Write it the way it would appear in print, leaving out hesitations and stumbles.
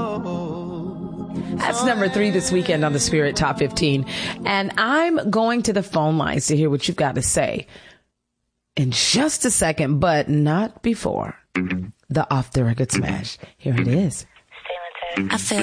That's number 3 this weekend on the Spirit Top 15. And I'm going to the phone lines to hear what you've got to say in just a second, but not before the Off the Record Smash. Here it is. I feel